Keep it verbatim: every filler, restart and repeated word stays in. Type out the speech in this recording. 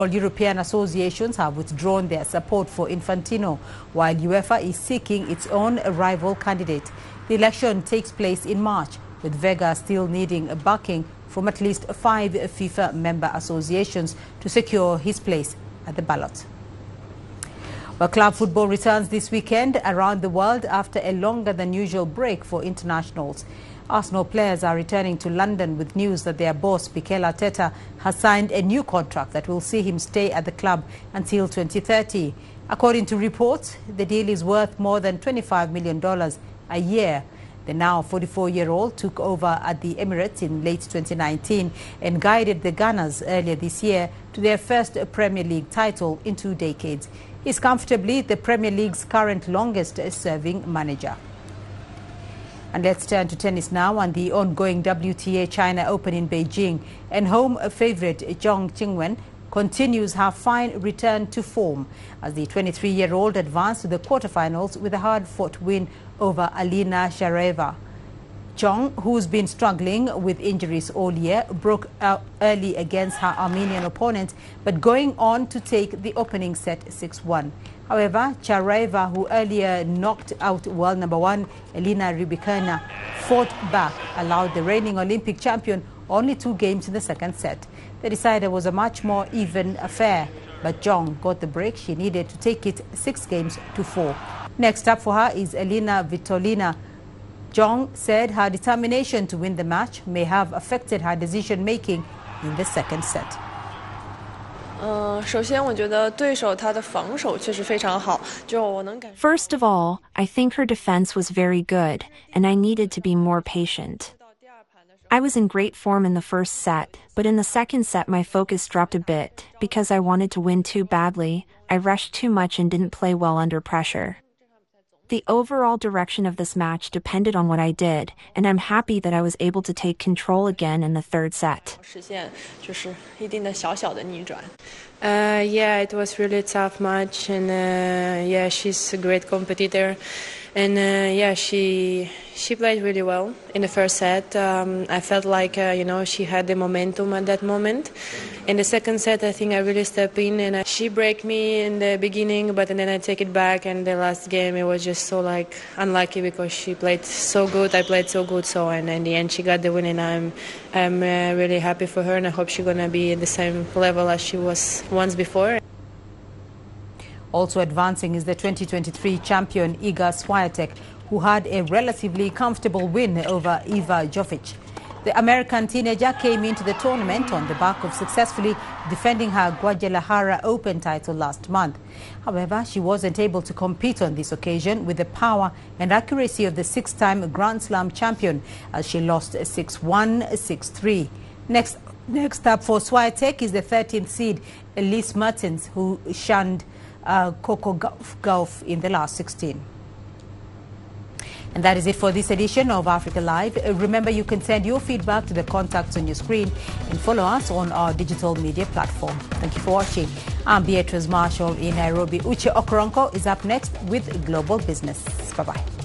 All European associations have withdrawn their support for Infantino, while UEFA is seeking its own rival candidate. The election takes place in March, with Vega still needing a backing from at least five FIFA member associations to secure his place at the ballot. Well, club football returns this weekend around the world after a longer than usual break for internationals. Arsenal players are returning to London with news that their boss, Mikel Arteta, has signed a new contract that will see him stay at the club until twenty thirty. According to reports, the deal is worth more than twenty-five million dollars a year. The now forty-four-year-old took over at the Emirates in late twenty nineteen and guided the Gunners earlier this year to their first Premier League title in two decades. He's comfortably the Premier League's current longest-serving manager. And let's turn to tennis now and the ongoing W T A China Open in Beijing. And home favourite Zheng Qinwen continues her fine return to form as the twenty-three-year-old advanced to the quarterfinals with a hard-fought win over Alina Shareva. Zheng, who's been struggling with injuries all year, broke out early against her Armenian opponent, but going on to take the opening set six one. However, Shareva, who earlier knocked out world number one Elina Rybakina, fought back, allowed the reigning Olympic champion only two games in the second set. The decider was a much more even affair, but Zheng got the break she needed to take it six games to four. Next up for her is Elina Svitolina. Zheng said her determination to win the match may have affected her decision-making in the second set. First of all, I think her defense was very good, and I needed to be more patient. I was in great form in the first set, but in the second set my focus dropped a bit because I wanted to win too badly. I rushed too much and didn't play well under pressure. The overall direction of this match depended on what I did, and I'm happy that I was able to take control again in the third set. Uh, yeah, it was really a tough match, and uh, yeah, she's a great competitor, and uh, yeah, she she played really well in the first set. Um, I felt like uh, you know she had the momentum at that moment. In the second set, I think I really stepped in, and uh, she broke me in the beginning, but then I take it back. And the last game, it was just so like unlucky because she played so good, I played so good, so and in the end she got the win, and I'm I'm uh, really happy for her, and I hope she's gonna be at the same level as she was once before. Also advancing is the twenty twenty-three champion Iga Swiatek, who had a relatively comfortable win over Iva Jovic. The American teenager came into the tournament on the back of successfully defending her Guadalajara Open title last month. However, she wasn't able to compete on this occasion with the power and accuracy of the six-time Grand Slam champion as she lost six one, six three. Next, next up for Swiatek is the thirteenth seed Elise Mertens, who shunned uh, Coco Gauff in the last sixteen. And that is it for this edition of Africa Live. Remember, you can send your feedback to the contacts on your screen and follow us on our digital media platform. Thank you for watching. I'm Beatrice Marshall in Nairobi. Uche Okoronkwo is up next with Global Business. Bye-bye.